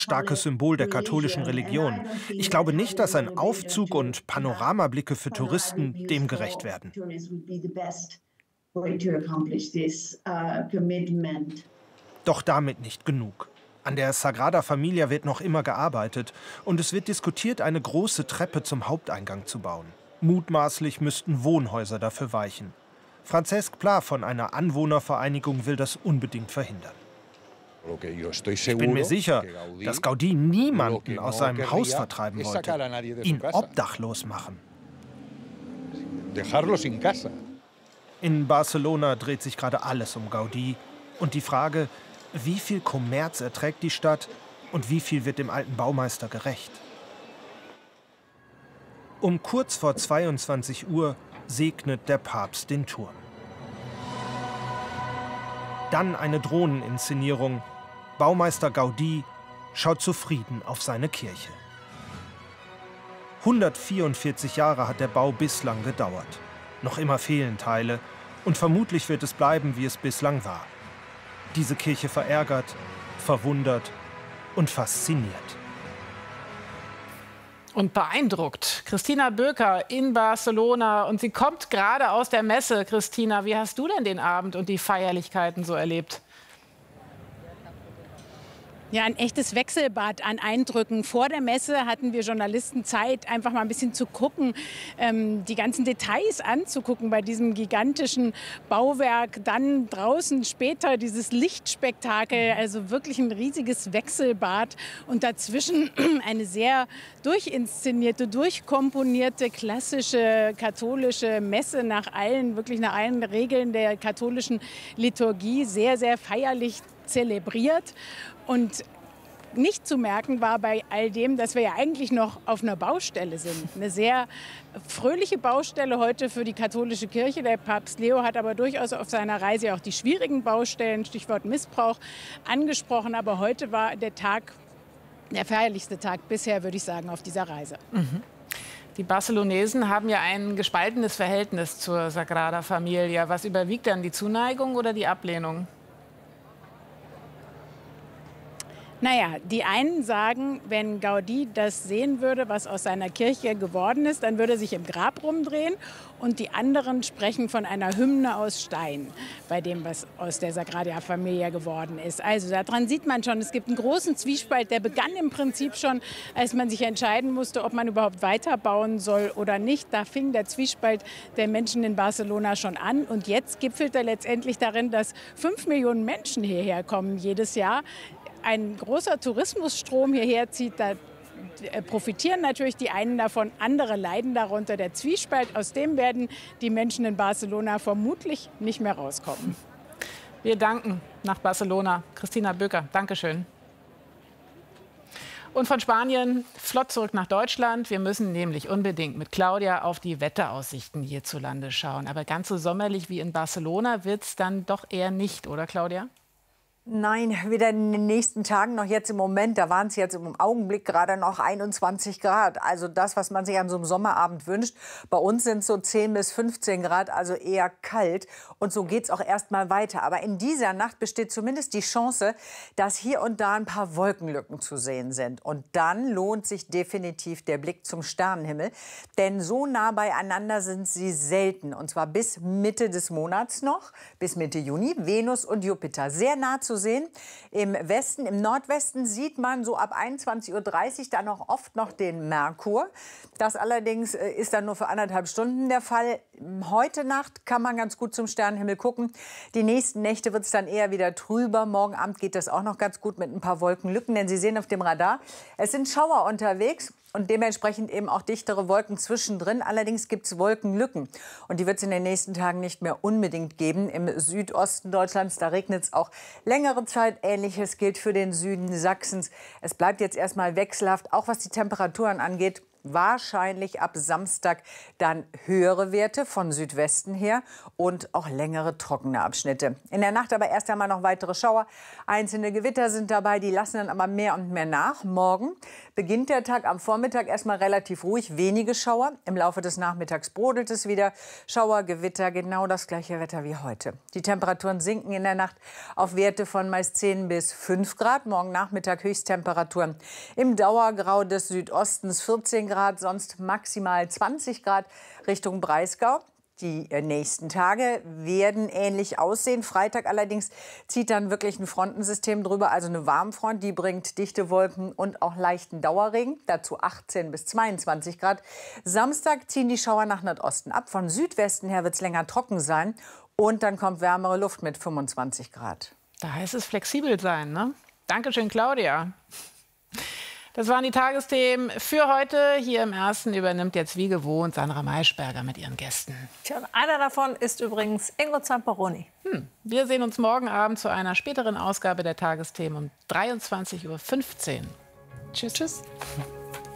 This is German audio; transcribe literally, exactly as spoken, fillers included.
starkes Symbol der katholischen Religion. Ich glaube nicht, dass ein Aufzug und Panoramablicke für Touristen dem gerecht werden. Doch damit nicht genug. An der Sagrada Familia wird noch immer gearbeitet und es wird diskutiert, eine große Treppe zum Haupteingang zu bauen. Mutmaßlich müssten Wohnhäuser dafür weichen. Francesc Pla von einer Anwohnervereinigung will das unbedingt verhindern. Ich bin mir sicher, dass Gaudí niemanden aus seinem Haus vertreiben wollte, ihn obdachlos machen. In Barcelona dreht sich gerade alles um Gaudí und die Frage, wie viel Kommerz erträgt die Stadt und wie viel wird dem alten Baumeister gerecht. Um kurz vor zweiundzwanzig Uhr segnet der Papst den Turm. Dann eine Drohneninszenierung. Baumeister Gaudí schaut zufrieden auf seine Kirche. hundertvierundvierzig Jahre hat der Bau bislang gedauert. Noch immer fehlen Teile und vermutlich wird es bleiben, wie es bislang war. Diese Kirche verärgert, verwundert und fasziniert. Und beeindruckt. Christina Böker in Barcelona und sie kommt gerade aus der Messe. Christina, wie hast du denn den Abend und die Feierlichkeiten so erlebt? Ja, ein echtes Wechselbad an Eindrücken. Vor der Messe hatten wir Journalisten Zeit, einfach mal ein bisschen zu gucken, ähm, die ganzen Details anzugucken bei diesem gigantischen Bauwerk. Dann draußen später dieses Lichtspektakel, also wirklich ein riesiges Wechselbad. Und dazwischen eine sehr durchinszenierte, durchkomponierte, klassische katholische Messe nach allen, wirklich nach allen Regeln der katholischen Liturgie. Sehr, sehr feierlich zelebriert. Und nicht zu merken war bei all dem, dass wir ja eigentlich noch auf einer Baustelle sind. Eine sehr fröhliche Baustelle heute für die katholische Kirche. Der Papst Leo hat aber durchaus auf seiner Reise auch die schwierigen Baustellen, Stichwort Missbrauch, angesprochen. Aber heute war der Tag, der feierlichste Tag bisher, würde ich sagen, auf dieser Reise. Mhm. Die Barcelonesen haben ja ein gespaltenes Verhältnis zur Sagrada Familia. Was überwiegt dann, die Zuneigung oder die Ablehnung? Naja, die einen sagen, wenn Gaudí das sehen würde, was aus seiner Kirche geworden ist, dann würde er sich im Grab rumdrehen. Und die anderen sprechen von einer Hymne aus Stein, bei dem, was aus der Sagrada Familia geworden ist. Also daran sieht man schon, es gibt einen großen Zwiespalt, der begann im Prinzip schon, als man sich entscheiden musste, ob man überhaupt weiterbauen soll oder nicht. Da fing der Zwiespalt der Menschen in Barcelona schon an. Und jetzt gipfelt er letztendlich darin, dass fünf Millionen Menschen hierher kommen jedes Jahr. Ein großer Tourismusstrom hierher zieht, da profitieren natürlich die einen davon, andere leiden darunter. Der Zwiespalt, aus dem werden die Menschen in Barcelona vermutlich nicht mehr rauskommen. Wir danken nach Barcelona. Christina Böker, Dankeschön. Und von Spanien flott zurück nach Deutschland. Wir müssen nämlich unbedingt mit Claudia auf die Wetteraussichten hierzulande schauen. Aber ganz so sommerlich wie in Barcelona wird es dann doch eher nicht, oder Claudia? Nein, weder in den nächsten Tagen noch jetzt im Moment. Da waren es jetzt im Augenblick gerade noch einundzwanzig Grad. Also das, was man sich an so einem Sommerabend wünscht. Bei uns sind es so zehn bis fünfzehn Grad, also eher kalt. Und so geht es auch erst mal weiter. Aber in dieser Nacht besteht zumindest die Chance, dass hier und da ein paar Wolkenlücken zu sehen sind. Und dann lohnt sich definitiv der Blick zum Sternenhimmel. Denn so nah beieinander sind sie selten. Und zwar bis Mitte des Monats noch, bis Mitte Juni. Venus und Jupiter sehr nah zu sehen. Im Westen, im Nordwesten sieht man so ab einundzwanzig Uhr dreißig dann noch oft noch den Merkur. Das allerdings ist dann nur für anderthalb Stunden der Fall. Heute Nacht kann man ganz gut zum Sternenhimmel gucken. Die nächsten Nächte wird es dann eher wieder trüber. Morgen Abend geht das auch noch ganz gut mit ein paar Wolkenlücken, denn Sie sehen auf dem Radar, es sind Schauer unterwegs. Und dementsprechend eben auch dichtere Wolken zwischendrin. Allerdings gibt es Wolkenlücken. Und die wird es in den nächsten Tagen nicht mehr unbedingt geben. Im Südosten Deutschlands, da regnet es auch längere Zeit. Ähnliches gilt für den Süden Sachsens. Es bleibt jetzt erstmal wechselhaft, auch was die Temperaturen angeht. Wahrscheinlich ab Samstag dann höhere Werte von Südwesten her und auch längere trockene Abschnitte. In der Nacht aber erst einmal noch weitere Schauer. Einzelne Gewitter sind dabei, die lassen dann aber mehr und mehr nach. Morgen beginnt der Tag am Vormittag erstmal relativ ruhig, wenige Schauer. Im Laufe des Nachmittags brodelt es wieder. Schauer, Gewitter, genau das gleiche Wetter wie heute. Die Temperaturen sinken in der Nacht auf Werte von meist zehn bis fünf Grad. Morgen Nachmittag Höchsttemperaturen im Dauergrau des Südostens vierzehn Grad, sonst maximal zwanzig Grad Richtung Breisgau. Die nächsten Tage werden ähnlich aussehen. Freitag allerdings zieht dann wirklich ein Frontensystem drüber, also eine Warmfront, die bringt dichte Wolken und auch leichten Dauerregen, dazu achtzehn bis zweiundzwanzig Grad. Samstag ziehen die Schauer nach Nordosten ab. Von Südwesten her wird es länger trocken sein und dann kommt wärmere Luft mit fünfundzwanzig Grad. Da heißt es flexibel sein, ne? Dankeschön, Claudia. Das waren die Tagesthemen für heute. Hier im Ersten übernimmt jetzt wie gewohnt Sandra Maischberger mit ihren Gästen. Tja, einer davon ist übrigens Ingo Zamperoni. Hm. Wir sehen uns morgen Abend zu einer späteren Ausgabe der Tagesthemen um dreiundzwanzig Uhr fünfzehn. Tschüss. Tschüss.